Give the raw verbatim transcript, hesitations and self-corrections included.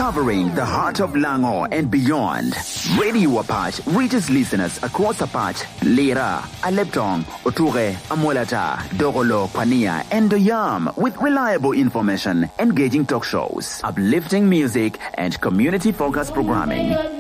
covering the heart of Lango and beyond. Radio Apache reaches listeners across Apache, Lira, Aleptong, Oture, Amolata, Dogolo, Pania, and Doyam with reliable information, engaging talk shows, uplifting music, and community-focused programming.